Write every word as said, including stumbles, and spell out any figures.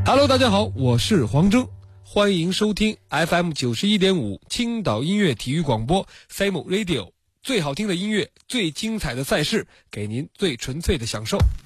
Hello， 大家好，我是黄峥，欢迎收听 F M 九十一点五青岛音乐体育广播 S A M Radio， 最好听的音乐，最精彩的赛事，给您最纯粹的享受。